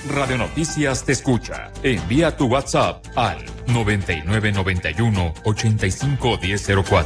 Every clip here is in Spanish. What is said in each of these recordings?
Radio Noticias te escucha. Envía tu WhatsApp al 9991-851004.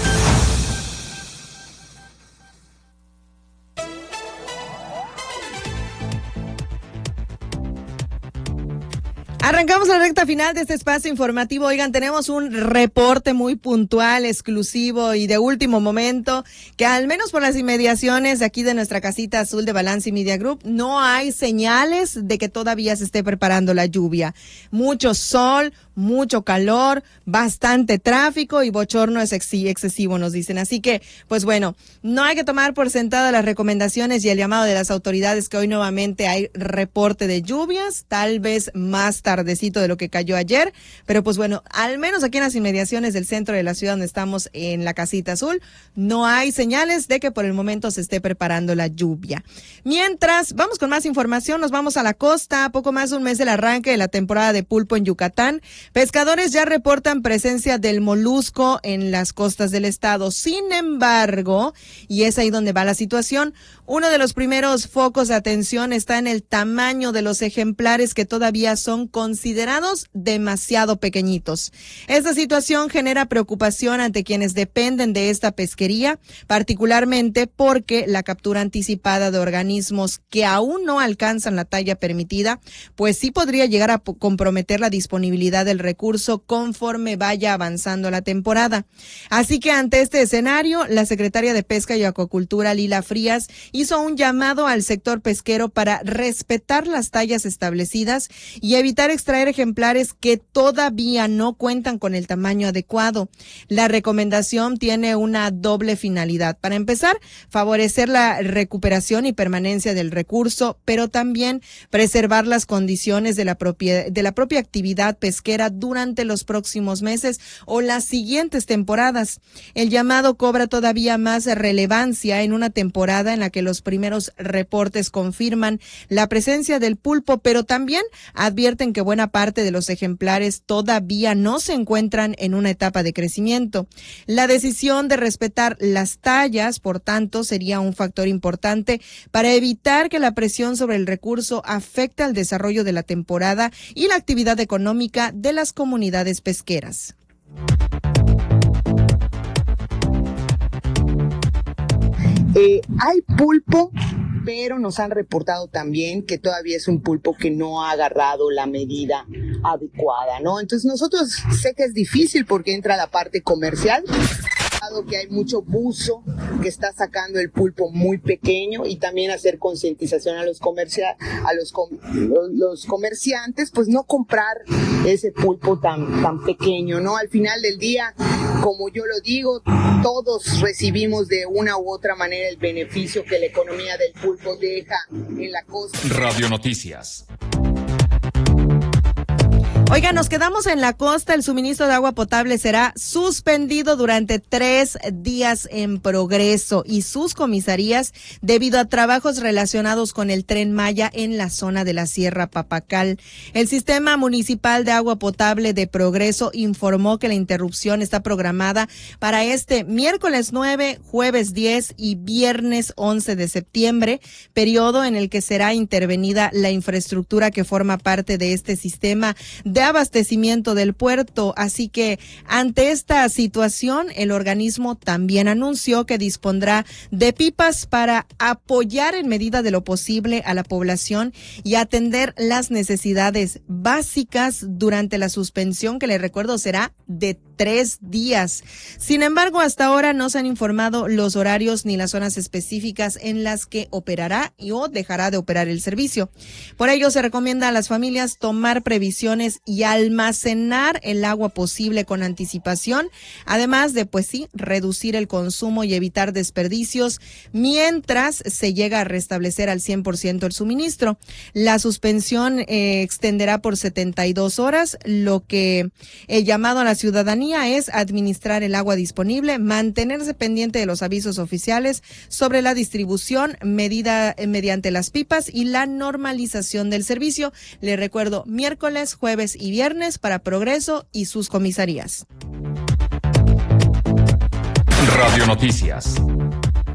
Arrancamos la recta final de este espacio informativo. Oigan, tenemos un reporte muy puntual, exclusivo y de último momento, que al menos por las inmediaciones de aquí de nuestra casita azul de Balance Media Group, no hay señales de que todavía se esté preparando la lluvia. Mucho sol, mucho calor, bastante tráfico y bochorno excesivo, nos dicen. Así que, pues bueno, no hay que tomar por sentada las recomendaciones y el llamado de las autoridades, que hoy nuevamente hay reporte de lluvias, tal vez más tardecito de lo que cayó ayer, pero pues bueno, al menos aquí en las inmediaciones del centro de la ciudad donde estamos en la casita azul, no hay señales de que por el momento se esté preparando la lluvia. Mientras, vamos con más información, nos vamos a la costa, a poco más de un mes del arranque de la temporada de pulpo en Yucatán. Pescadores ya reportan presencia del molusco en las costas del estado. Sin embargo, y es ahí donde va la situación, uno de los primeros focos de atención está en el tamaño de los ejemplares, que todavía son considerados demasiado pequeñitos. Esta situación genera preocupación ante quienes dependen de esta pesquería, particularmente porque la captura anticipada de organismos que aún no alcanzan la talla permitida, pues sí podría llegar a comprometer la disponibilidad del recurso conforme vaya avanzando la temporada. Así que ante este escenario, la secretaria de Pesca y Acuacultura, Lila Frías, hizo un llamado al sector pesquero para respetar las tallas establecidas y evitar extraer ejemplares que todavía no cuentan con el tamaño adecuado. La recomendación tiene una doble finalidad. Para empezar, favorecer la recuperación y permanencia del recurso, pero también preservar las condiciones de la propia actividad pesquera durante los próximos meses o las siguientes temporadas. El llamado cobra todavía más relevancia en una temporada en la que los primeros reportes confirman la presencia del pulpo, pero también advierten que buena parte de los ejemplares todavía no se encuentran en una etapa de crecimiento. La decisión de respetar las tallas, por tanto, sería un factor importante para evitar que la presión sobre el recurso afecte al desarrollo de la temporada y la actividad económica de las comunidades pesqueras. Hay pulpo, pero nos han reportado también que todavía es un pulpo que no ha agarrado la medida adecuada, ¿no? Entonces nosotros, sé que es difícil porque entra la parte comercial, que hay mucho buzo que está sacando el pulpo muy pequeño, y también hacer concientización a los comerciantes, pues no comprar ese pulpo tan pequeño, ¿no? Al final del día, como yo lo digo, todos recibimos de una u otra manera el beneficio que la economía del pulpo deja en la costa. Radio Noticias. Oiga, nos quedamos en la costa. El suministro de agua potable será suspendido durante 3 días en Progreso y sus comisarías debido a trabajos relacionados con el Tren Maya en la zona de la Sierra Papacal. El Sistema Municipal de Agua Potable de Progreso informó que la interrupción está programada para este miércoles 9, jueves 10 y viernes 11 de septiembre, periodo en el que será intervenida la infraestructura que forma parte de este sistema de abastecimiento del puerto. Así que ante esta situación, el organismo también anunció que dispondrá de pipas para apoyar en medida de lo posible a la población y atender las necesidades básicas durante la suspensión, que les recuerdo será de 3 días. Sin embargo, hasta ahora no se han informado los horarios ni las zonas específicas en las que operará o dejará de operar el servicio. Por ello, se recomienda a las familias tomar previsiones y almacenar el agua posible con anticipación, además de, pues sí, reducir el consumo y evitar desperdicios mientras se llega a restablecer al 100% el suministro. La suspensión extenderá por 72 horas, lo que el llamado a la ciudadanía es administrar el agua disponible, mantenerse pendiente de los avisos oficiales sobre la distribución medida mediante las pipas y la normalización del servicio. Le recuerdo, miércoles, jueves y viernes para Progreso y sus comisarías. Radio Noticias.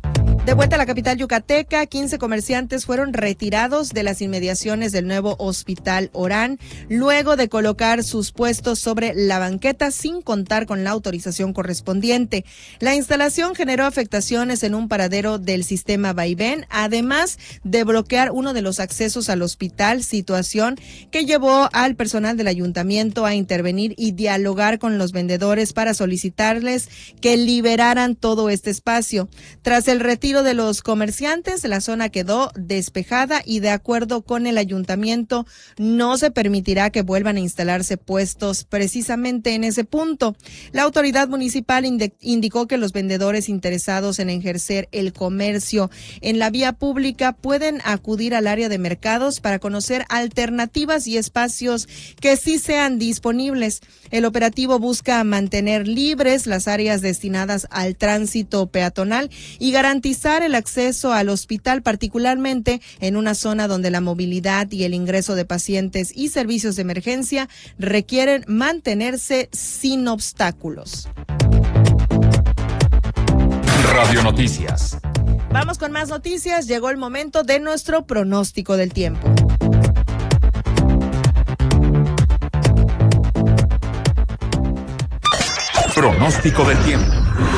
De vuelta a la capital yucateca, 15 comerciantes fueron retirados de las inmediaciones del nuevo Hospital Orán, luego de colocar sus puestos sobre la banqueta sin contar con la autorización correspondiente. La instalación generó afectaciones en un paradero del sistema vaivén, además de bloquear uno de los accesos al hospital, situación que llevó al personal del ayuntamiento a intervenir y dialogar con los vendedores para solicitarles que liberaran todo este espacio. Tras el retiro de los comerciantes, la zona quedó despejada y, de acuerdo con el ayuntamiento, no se permitirá que vuelvan a instalarse puestos precisamente en ese punto. La autoridad municipal indicó que los vendedores interesados en ejercer el comercio en la vía pública pueden acudir al área de mercados para conocer alternativas y espacios que sí sean disponibles. El operativo busca mantener libres las áreas destinadas al tránsito peatonal y garantizar el acceso al hospital, particularmente en una zona donde la movilidad y el ingreso de pacientes y servicios de emergencia requieren mantenerse sin obstáculos. Radio Noticias. Vamos con más noticias. Llegó el momento de nuestro pronóstico del tiempo. Pronóstico del tiempo.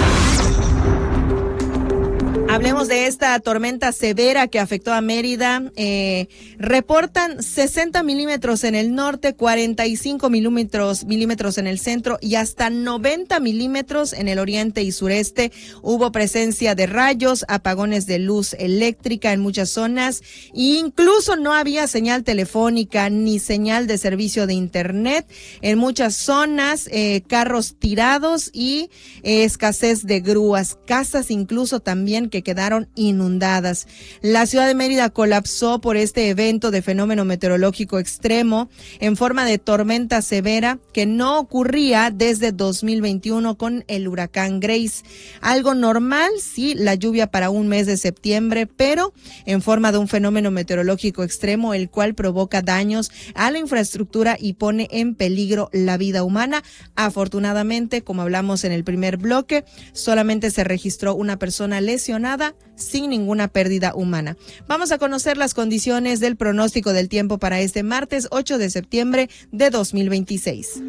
Hablemos de esta tormenta severa que afectó a Mérida. Reportan 60 milímetros en el norte, 45 milímetros en el centro y hasta 90 milímetros en el oriente y sureste. Hubo presencia de rayos, apagones de luz eléctrica en muchas zonas. E incluso no había señal telefónica ni señal de servicio de internet. En muchas zonas, carros tirados y escasez de grúas. Casas incluso también que quedaron inundadas. La ciudad de Mérida colapsó por este evento de fenómeno meteorológico extremo en forma de tormenta severa que no ocurría desde 2021 con el huracán Grace. Algo normal, sí, la lluvia para un mes de septiembre, pero en forma de un fenómeno meteorológico extremo, el cual provoca daños a la infraestructura y pone en peligro la vida humana. Afortunadamente, como hablamos en el primer bloque, solamente se registró una persona lesionada sin ninguna pérdida humana. Vamos a conocer las condiciones del pronóstico del tiempo para este martes 8 de septiembre de 2026.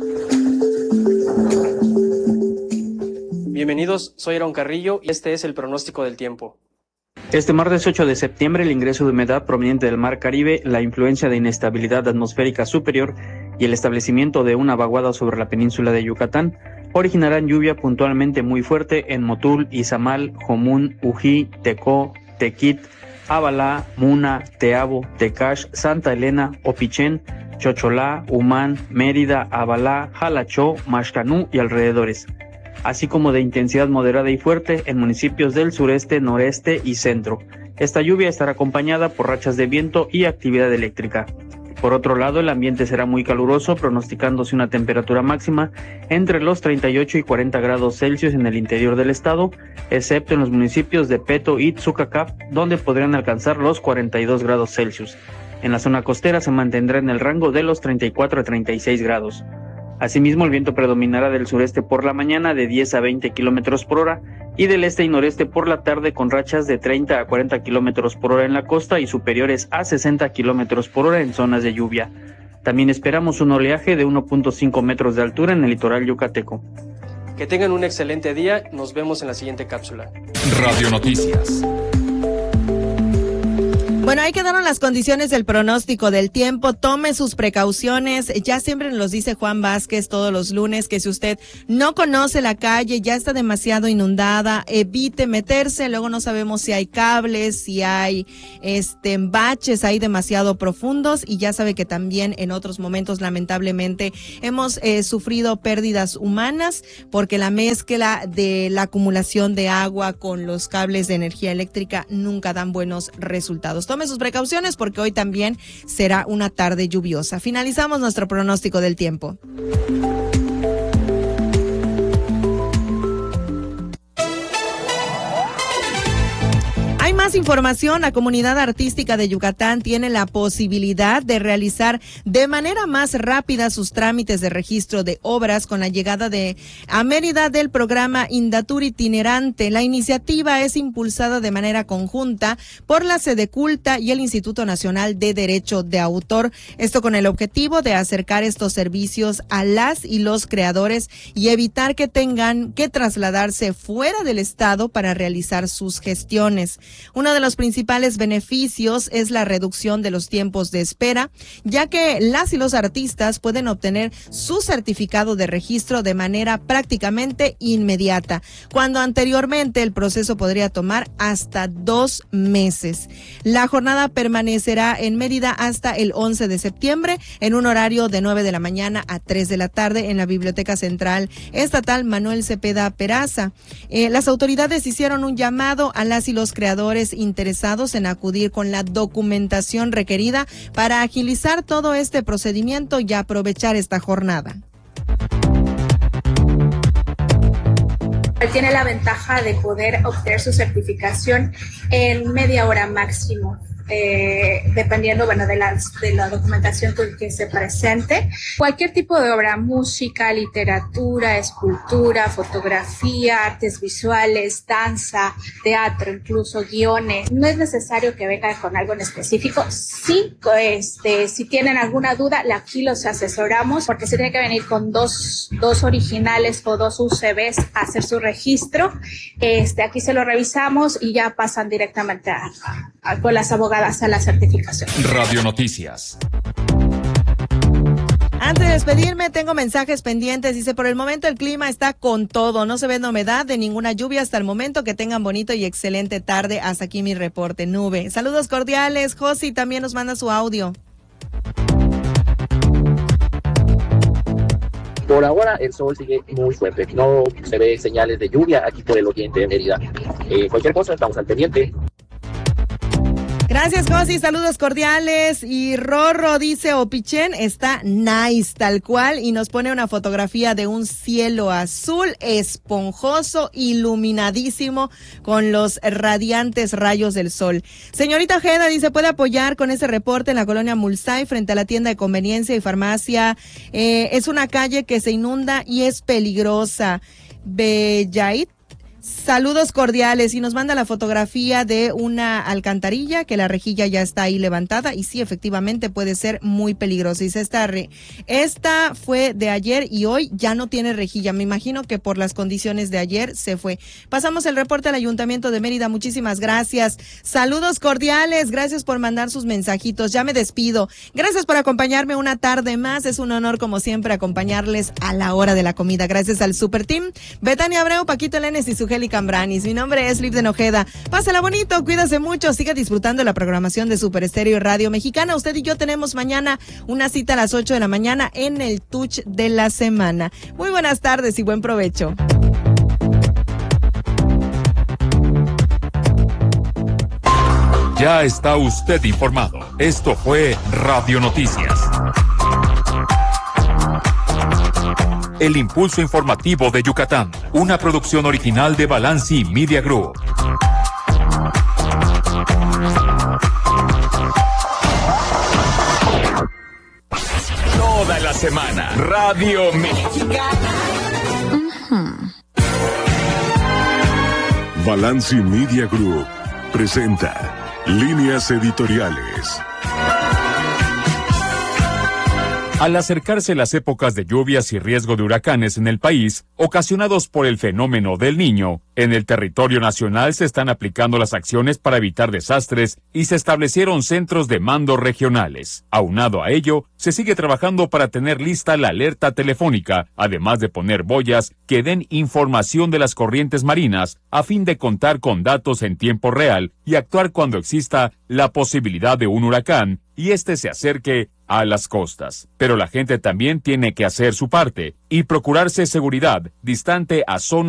Bienvenidos, soy Aaron Carrillo y este es el pronóstico del tiempo. Este martes 8 de septiembre, el ingreso de humedad proveniente del Mar Caribe, la influencia de inestabilidad atmosférica superior y el establecimiento de una vaguada sobre la península de Yucatán originarán lluvia puntualmente muy fuerte en Motul, Izamal, Jomún, Ují, Tecó, Tequit, Abalá, Muna, Teabo, Tecash, Santa Elena, Opichén, Chocholá, Humán, Mérida, Abalá, Jalachó, Maxcanú y alrededores, así como de intensidad moderada y fuerte en municipios del sureste, noreste y centro. Esta lluvia estará acompañada por rachas de viento y actividad eléctrica. Por otro lado, el ambiente será muy caluroso, pronosticándose una temperatura máxima entre los 38 y 40 grados Celsius en el interior del estado, excepto en los municipios de Peto y Tzucacap, donde podrían alcanzar los 42 grados Celsius. En la zona costera se mantendrá en el rango de los 34 a 36 grados. Asimismo, el viento predominará del sureste por la mañana de 10 a 20 kilómetros por hora y del este y noreste por la tarde con rachas de 30 a 40 kilómetros por hora en la costa y superiores a 60 kilómetros por hora en zonas de lluvia. También esperamos un oleaje de 1.5 metros de altura en el litoral yucateco. Que tengan un excelente día, nos vemos en la siguiente cápsula. Radio Noticias. Bueno, ahí quedaron las condiciones del pronóstico del tiempo. Tome sus precauciones. Ya siempre nos dice Juan Vázquez todos los lunes que si usted no conoce la calle, ya está demasiado inundada, evite meterse. Luego no sabemos si hay cables, si hay baches ahí demasiado profundos, y ya sabe que también en otros momentos lamentablemente hemos sufrido pérdidas humanas porque la mezcla de la acumulación de agua con los cables de energía eléctrica nunca dan buenos resultados. Tome sus precauciones porque hoy también será una tarde lluviosa. Finalizamos nuestro pronóstico del tiempo. Hay más más información, la comunidad artística de Yucatán tiene la posibilidad de realizar de manera más rápida sus trámites de registro de obras con la llegada a Mérida del programa Indatur itinerante. La iniciativa es impulsada de manera conjunta por la Sedeculta y el Instituto Nacional de Derecho de Autor. Esto con el objetivo de acercar estos servicios a las y los creadores y evitar que tengan que trasladarse fuera del estado para realizar sus gestiones. Uno de los principales beneficios es la reducción de los tiempos de espera, ya que las y los artistas pueden obtener su certificado de registro de manera prácticamente inmediata, cuando anteriormente el proceso podría tomar hasta 2 meses. La jornada permanecerá en Mérida hasta el 11 de septiembre en un horario de 9 de la mañana a 3 de la tarde en la Biblioteca Central Estatal Manuel Cepeda Peraza. Las autoridades hicieron un llamado a las y los creadores interesados en acudir con la documentación requerida para agilizar todo este procedimiento y aprovechar esta jornada. Tiene la ventaja de poder obtener su certificación en media hora máximo. Dependiendo, de la documentación que se presente. Cualquier tipo de obra, música, literatura, escultura, fotografía, artes visuales, danza, teatro, incluso guiones. No es necesario que vengan con algo en específico. Sí, si tienen alguna duda, aquí los asesoramos, porque se tiene que venir con dos originales o 2 UCBs a hacer su registro. Aquí se lo revisamos y ya pasan directamente con las abogadas a la certificación. Radio Noticias. Antes de despedirme, tengo mensajes pendientes. Dice, por el momento el clima está con todo. No se ve novedad de ninguna lluvia hasta el momento. Que tengan bonito y excelente tarde. Hasta aquí mi reporte. Nube. Saludos cordiales. Josi también nos manda su audio. Por ahora el sol sigue muy fuerte. No se ve señales de lluvia aquí por el oriente de Mérida. Cualquier cosa, estamos al pendiente. Gracias, Josi, saludos cordiales. Y Rorro dice, Opichén está nice, tal cual, y nos pone una fotografía de un cielo azul, esponjoso, iluminadísimo, con los radiantes rayos del sol. Señorita Ojeda dice, ¿puede apoyar con ese reporte en la colonia Mulsay, frente a la tienda de conveniencia y farmacia? Es una calle que se inunda y es peligrosa. Bellayit. Saludos cordiales, y nos manda la fotografía de una alcantarilla que la rejilla ya está ahí levantada y sí, efectivamente puede ser muy peligrosa. Dice, esta fue de ayer y hoy ya no tiene rejilla. Me imagino que por las condiciones de ayer se fue. Pasamos el reporte al Ayuntamiento de Mérida. Muchísimas gracias. Saludos cordiales. Gracias por mandar sus mensajitos. Ya me despido. Gracias por acompañarme una tarde más. Es un honor, como siempre, acompañarles a la hora de la comida. Gracias al Super Team, Betania Abreu, Paquito Lenes y Sugeli Cambranis. Mi nombre es Livden Ojeda. Pásala bonito, cuídase mucho, siga disfrutando la programación de Super Estéreo y Radio Mexicana. Usted y yo tenemos mañana una cita a las 8 de la mañana en el Touch de la Semana. Muy buenas tardes y buen provecho. Ya está usted informado. Esto fue Radio Noticias. El impulso informativo de Yucatán, una producción original de Balanci Media Group. Toda la semana, Radio Mexicana. Balanci Media Group presenta Líneas Editoriales. Al acercarse las épocas de lluvias y riesgo de huracanes en el país, ocasionados por el fenómeno del Niño, en el territorio nacional se están aplicando las acciones para evitar desastres y se establecieron centros de mando regionales. Aunado a ello, se sigue trabajando para tener lista la alerta telefónica, además de poner boyas que den información de las corrientes marinas, a fin de contar con datos en tiempo real y actuar cuando exista la posibilidad de un huracán y este se acerque a las costas. Pero la gente también tiene que hacer su parte y procurarse seguridad distante a zonas